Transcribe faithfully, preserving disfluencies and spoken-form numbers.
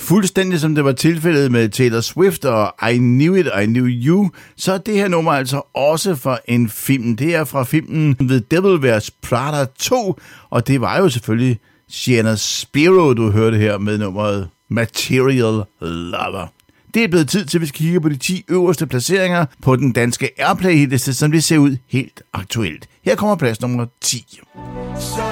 Fuldstændig som det var tilfældet med Taylor Swift og I Knew It, I Knew You, så er det her nummer altså også fra en film. Det er fra filmen The Devil Wears Prada to, og det var jo selvfølgelig Sienna Spiro, du hørte her med nummeret Material Lover. Det er blevet tid til, at vi skal kigge på de ti øverste placeringer på den danske Airplay-hitliste, som det ser ud helt aktuelt. Her kommer plads nummer ti.